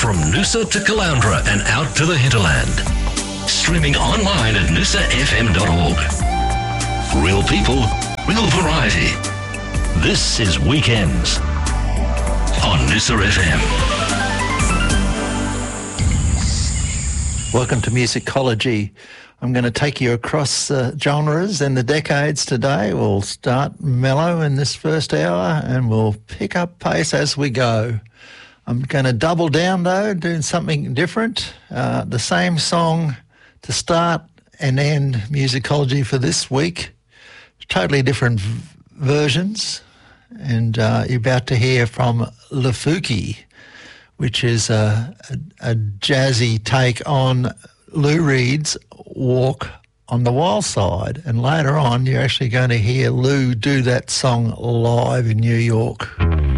from Noosa to Caloundra and out to the hinterland. Streaming online at noosafm.org. Real people, real variety. This is Weekends on Noosa FM. Welcome to Musicology. I'm going to take you across genres and the decades today. We'll start mellow in this first hour and we'll pick up pace as we go. I'm going to double down though, doing something different. The same song to start and end Musicology for this week. Totally different versions. And you're about to hear from Lafuki, which is a jazzy take on Lou Reed's Walk on the Wild Side. And later on, you're actually going to hear Lou do that song live in New York.